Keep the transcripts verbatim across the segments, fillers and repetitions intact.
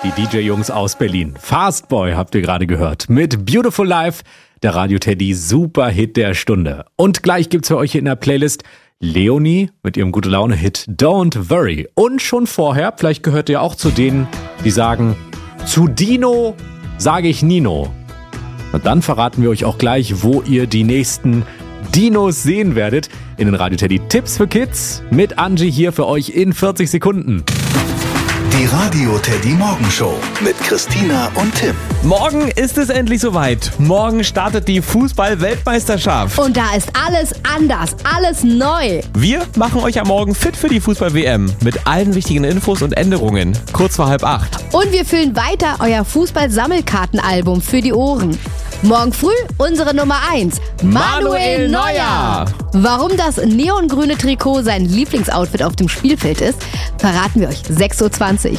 Die D J-Jungs aus Berlin. Fastboy habt ihr gerade gehört. Mit Beautiful Life, der Radio Teddy Superhit der Stunde. Und gleich gibt's für euch hier in der Playlist Leonie mit ihrem Gute-Laune-Hit Don't Worry. Und schon vorher, vielleicht gehört ihr auch zu denen, die sagen, zu Dino sage ich Nino. Und dann verraten wir euch auch gleich, wo ihr die nächsten Dinos sehen werdet. In den Radio Teddy Tipps für Kids mit Angie hier für euch in vierzig Sekunden. Die Radio Teddy Morgenshow mit Christina und Tim. Morgen ist es endlich soweit. Morgen startet die Fußball-Weltmeisterschaft. Und da ist alles anders, alles neu. Wir machen euch am Morgen fit für die Fußball-W M mit allen wichtigen Infos und Änderungen. Kurz vor halb acht. Und wir füllen weiter euer Fußball-Sammelkartenalbum für die Ohren. Morgen früh unsere Nummer eins, Manuel Neuer. Warum das neongrüne Trikot sein Lieblingsoutfit auf dem Spielfeld ist, verraten wir euch sechs Uhr zwanzig.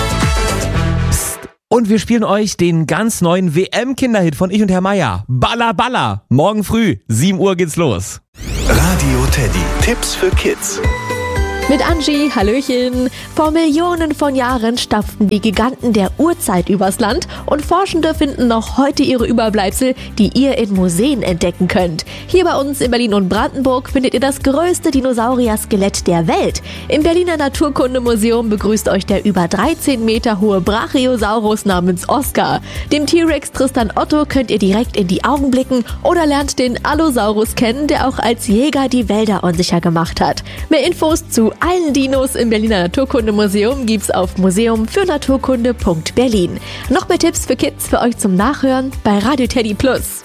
Und wir spielen euch den ganz neuen W M-Kinderhit von Ich und Herr Meier. Balla Balla. Morgen früh, sieben Uhr geht's los. Radio Teddy. Tipps für Kids. Mit Angie, Hallöchen. Vor Millionen von Jahren stapften die Giganten der Urzeit übers Land und Forschende finden noch heute ihre Überbleibsel, die ihr in Museen entdecken könnt. Hier bei uns in Berlin und Brandenburg findet ihr das größte Dinosaurier-Skelett der Welt. Im Berliner Naturkundemuseum begrüßt euch der über dreizehn Meter hohe Brachiosaurus namens Oscar. Dem T-Rex Tristan Otto könnt ihr direkt in die Augen blicken oder lernt den Allosaurus kennen, der auch als Jäger die Wälder unsicher gemacht hat. Mehr Infos zu allen Dinos im Berliner Naturkundemuseum gibt's auf museum für naturkunde punkt berlin. Noch mehr Tipps für Kids für euch zum Nachhören bei Radio Teddy Plus.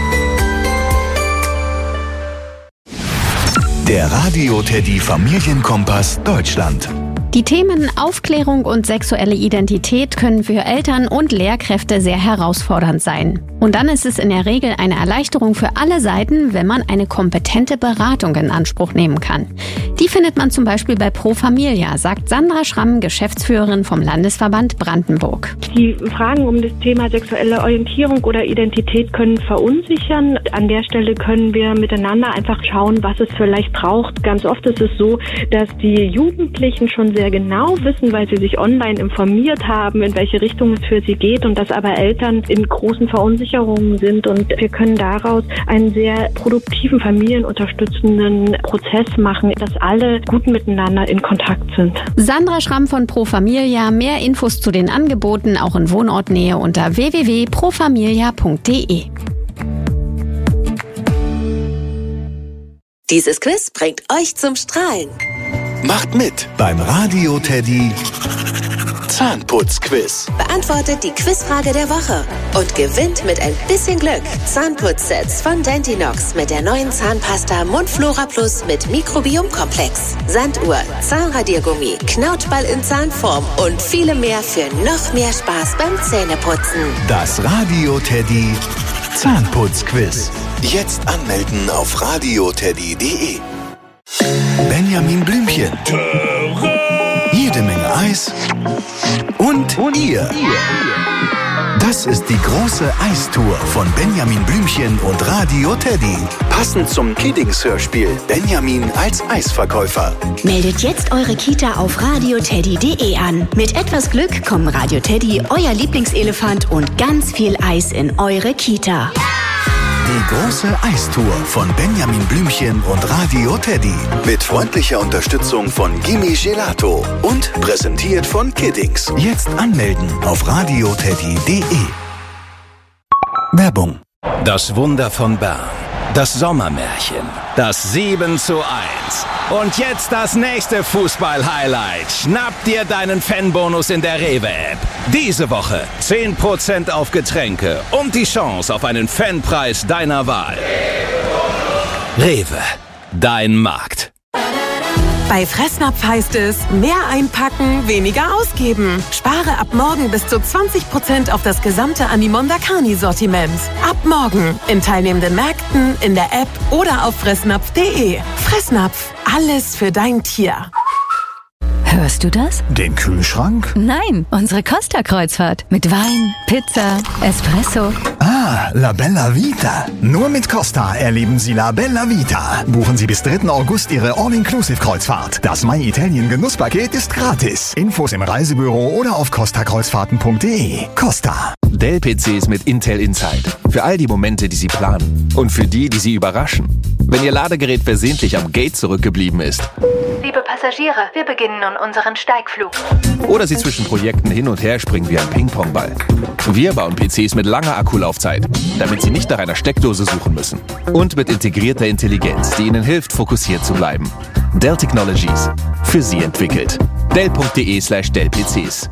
Der Radio Teddy Familienkompass Deutschland. Die Themen Aufklärung und sexuelle Identität können für Eltern und Lehrkräfte sehr herausfordernd sein. Und dann ist es in der Regel eine Erleichterung für alle Seiten, wenn man eine kompetente Beratung in Anspruch nehmen kann. Die findet man zum Beispiel bei Pro Familia, sagt Sandra Schramm, Geschäftsführerin vom Landesverband Brandenburg. Die Fragen um das Thema sexuelle Orientierung oder Identität können verunsichern. An der Stelle können wir miteinander einfach schauen, was es vielleicht braucht. Ganz oft ist es so, dass die Jugendlichen schon sehr genau wissen, weil sie sich online informiert haben, in welche Richtung es für sie geht und dass aber Eltern in großen Verunsicherungen sind und wir können daraus einen sehr produktiven, familienunterstützenden Prozess machen, dass alle gut miteinander in Kontakt sind. Sandra Schramm von Pro Familia, mehr Infos zu den Angeboten auch in Wohnortnähe unter w w w punkt pro familia punkt d e. Dieses Quiz bringt euch zum Strahlen. Macht mit beim Radio Teddy Zahnputzquiz. Beantwortet die Quizfrage der Woche und gewinnt mit ein bisschen Glück Zahnputzsets von Dentinox mit der neuen Zahnpasta Mundflora Plus mit Mikrobiomkomplex, Sanduhr, Zahnradiergummi, Knautschball in Zahnform und viele mehr für noch mehr Spaß beim Zähneputzen. Das Radio Teddy Zahnputzquiz. Jetzt anmelden auf radio teddy punkt d e. Benjamin Blümchen. Jede Menge Eis. Und, und ihr. Das ist die große Eistour von Benjamin Blümchen und Radio Teddy. Passend zum Kiddings-Hörspiel Benjamin als Eisverkäufer. Meldet jetzt eure Kita auf radio teddy punkt d e an. Mit etwas Glück kommen Radio Teddy, euer Lieblingselefant und ganz viel Eis in eure Kita. Die große Eistour von Benjamin Blümchen und Radio Teddy. Mit freundlicher Unterstützung von Gimme Gelato. Und präsentiert von Kiddings. Jetzt anmelden auf radio teddy punkt d e. Werbung. Das Wunder von Bern. Das Sommermärchen. Das sieben zu eins. Und jetzt das nächste Fußball-Highlight. Schnapp dir deinen Fanbonus in der Rewe-App. Diese Woche zehn Prozent auf Getränke und die Chance auf einen Fanpreis deiner Wahl. Rewe, dein Markt. Bei Fressnapf heißt es, mehr einpacken, weniger ausgeben. Spare ab morgen bis zu zwanzig Prozent auf das gesamte Animonda Carni-Sortiment. Ab morgen in teilnehmenden Märkten, in der App oder auf fressnapf punkt d e. Fressnapf, alles für dein Tier. Hörst du das? Den Kühlschrank? Nein, unsere Costa-Kreuzfahrt. Mit Wein, Pizza, Espresso. Ah, La Bella Vita. Nur mit Costa erleben Sie La Bella Vita. Buchen Sie bis dritten August Ihre All-Inclusive-Kreuzfahrt. Das My Italien Genusspaket ist gratis. Infos im Reisebüro oder auf costa kreuzfahrten punkt de. Costa. Dell-P Cs mit Intel Inside. Für all die Momente, die Sie planen. Und für die, die Sie überraschen. Wenn Ihr Ladegerät versehentlich am Gate zurückgeblieben ist. Liebe Passagiere, wir beginnen nun unseren Steigflug. Oder Sie zwischen Projekten hin und her springen wie ein Ping-Pong-Ball. Wir bauen P Cs mit langer Akkulaufzeit, damit Sie nicht nach einer Steckdose suchen müssen. Und mit integrierter Intelligenz, die Ihnen hilft, fokussiert zu bleiben. Dell Technologies. Für Sie entwickelt. Dell punkt de slash Dell P Cs.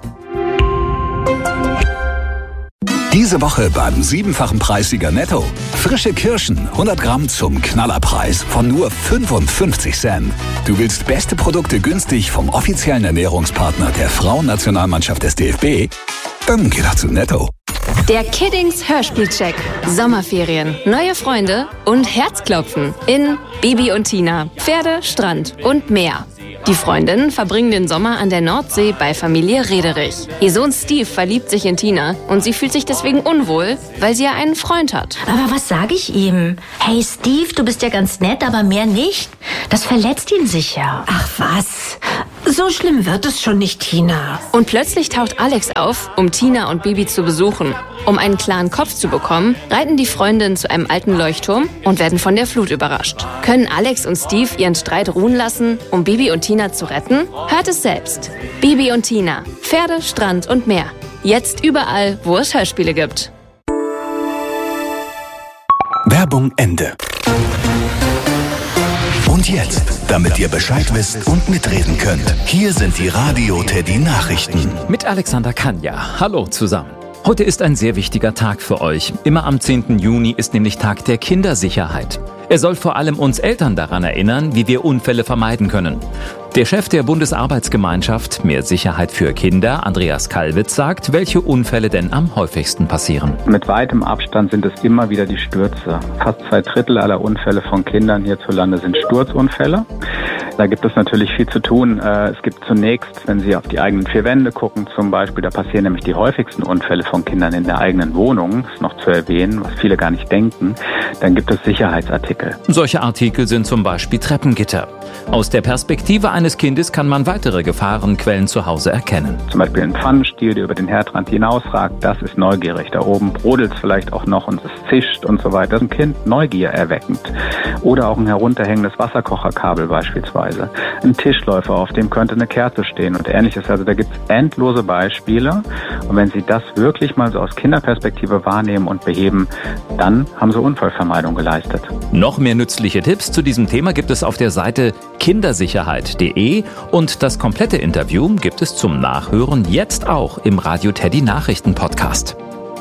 Diese Woche beim siebenfachen Preissieger Netto. Frische Kirschen, hundert Gramm zum Knallerpreis von nur fünfundfünfzig Cent. Du willst beste Produkte günstig vom offiziellen Ernährungspartner der Frauennationalmannschaft des D F B? Dann geh doch zu Netto. Der Kiddings Hörspielcheck. Sommerferien, neue Freunde und Herzklopfen in Bibi und Tina, Pferde, Strand und Meer. Die Freundinnen verbringen den Sommer an der Nordsee bei Familie Rederich. Ihr Sohn Steve verliebt sich in Tina und sie fühlt sich deswegen unwohl, weil sie ja einen Freund hat. Aber was sage ich ihm? Hey Steve, du bist ja ganz nett, aber mehr nicht. Das verletzt ihn sicher. Ach was, so schlimm wird es schon nicht, Tina. Und plötzlich taucht Alex auf, um Tina und Bibi zu besuchen. Um einen klaren Kopf zu bekommen, reiten die Freundinnen zu einem alten Leuchtturm und werden von der Flut überrascht. Können Alex und Steve ihren Streit ruhen lassen, um Bibi und Tina zu retten? Hört es selbst. Bibi und Tina. Pferde, Strand und Meer. Jetzt überall, wo es Hörspiele gibt. Werbung Ende. Und jetzt, damit ihr Bescheid wisst und mitreden könnt, hier sind die Radio Teddy Nachrichten. Mit Alexander Kanja. Hallo zusammen. Heute ist ein sehr wichtiger Tag für euch. Immer am zehnten Juni ist nämlich Tag der Kindersicherheit. Er soll vor allem uns Eltern daran erinnern, wie wir Unfälle vermeiden können. Der Chef der Bundesarbeitsgemeinschaft Mehr Sicherheit für Kinder, Andreas Kalwitz, sagt, welche Unfälle denn am häufigsten passieren. Mit weitem Abstand sind es immer wieder die Stürze. Fast zwei Drittel aller Unfälle von Kindern hierzulande sind Sturzunfälle. Da gibt es natürlich viel zu tun. Es gibt zunächst, wenn Sie auf die eigenen vier Wände gucken zum Beispiel, da passieren nämlich die häufigsten Unfälle von Kindern in der eigenen Wohnung. Das ist noch zu erwähnen, was viele gar nicht denken. Dann gibt es Sicherheitsartikel. Solche Artikel sind zum Beispiel Treppengitter. Aus der Perspektive eines Kindes kann man weitere Gefahrenquellen zu Hause erkennen. Zum Beispiel ein Pfannenstiel, der über den Herdrand hinausragt, das ist neugierig. Da oben brodelt es vielleicht auch noch und es zischt und so weiter. Das ist ein Kind Neugier erweckend. Oder auch ein herunterhängendes Wasserkocherkabel beispielsweise. Ein Tischläufer, auf dem könnte eine Kerze stehen und ähnliches. Also da gibt es endlose Beispiele. Und wenn Sie das wirklich mal so aus Kinderperspektive wahrnehmen und beheben, dann haben Sie Unfallvermeidung geleistet. Noch mehr nützliche Tipps zu diesem Thema gibt es auf der Seite kindersicherheit punkt de und das komplette Interview gibt es zum Nachhören jetzt auch im Radio Teddy Nachrichten Podcast.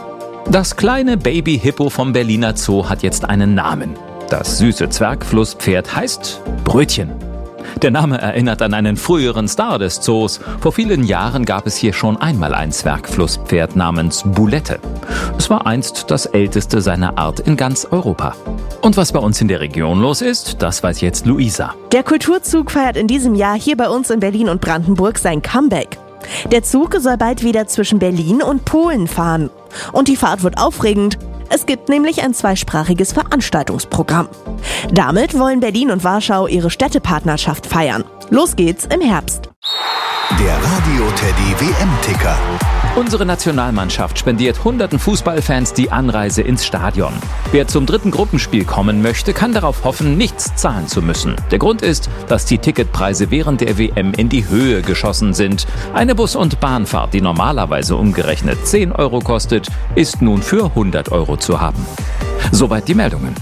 Das kleine Baby-Hippo vom Berliner Zoo hat jetzt einen Namen. Das süße Zwergflusspferd heißt Brötchen. Der Name erinnert an einen früheren Star des Zoos. Vor vielen Jahren gab es hier schon einmal ein Zwergflusspferd namens Bulette. Es war einst das älteste seiner Art in ganz Europa. Und was bei uns in der Region los ist, das weiß jetzt Luisa. Der Kulturzug feiert in diesem Jahr hier bei uns in Berlin und Brandenburg sein Comeback. Der Zug soll bald wieder zwischen Berlin und Polen fahren. Und die Fahrt wird aufregend. Es gibt nämlich ein zweisprachiges Veranstaltungsprogramm. Damit wollen Berlin und Warschau ihre Städtepartnerschaft feiern. Los geht's im Herbst. Der Radio Teddy W M-Ticker. Unsere Nationalmannschaft spendiert hunderten Fußballfans die Anreise ins Stadion. Wer zum dritten Gruppenspiel kommen möchte, kann darauf hoffen, nichts zahlen zu müssen. Der Grund ist, dass die Ticketpreise während der W M in die Höhe geschossen sind. Eine Bus- und Bahnfahrt, die normalerweise umgerechnet zehn Euro kostet, ist nun für hundert Euro zu haben. Soweit die Meldungen.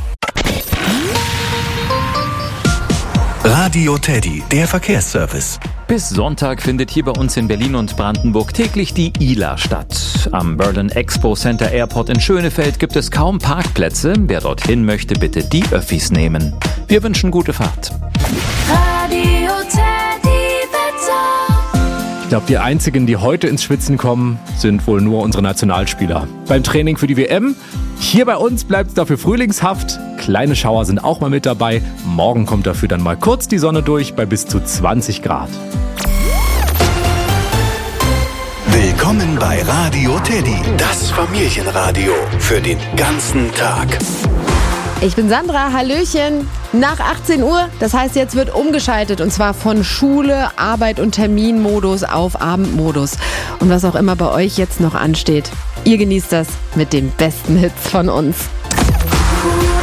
Radio Teddy, der Verkehrsservice. Bis Sonntag findet hier bei uns in Berlin und Brandenburg täglich die I L A statt. Am Berlin Expo Center Airport in Schönefeld gibt es kaum Parkplätze. Wer dorthin möchte, bitte die Öffis nehmen. Wir wünschen gute Fahrt. Radio Teddy Wetter. Ich glaube, die einzigen, die heute ins Schwitzen kommen, sind wohl nur unsere Nationalspieler. Beim Training für die W M. Hier bei uns bleibt es dafür frühlingshaft. Kleine Schauer sind auch mal mit dabei. Morgen kommt dafür dann mal kurz die Sonne durch bei bis zu zwanzig Grad. Willkommen Willkommen bei Radio Teddy, das Familienradio für den ganzen Tag. Ich bin Sandra, hallöchen. Nach achtzehn Uhr, das heißt, jetzt wird umgeschaltet und zwar von Schule, Arbeit und Terminmodus auf Abendmodus. Und was auch immer bei euch jetzt noch ansteht, ihr genießt das mit den besten Hits von uns.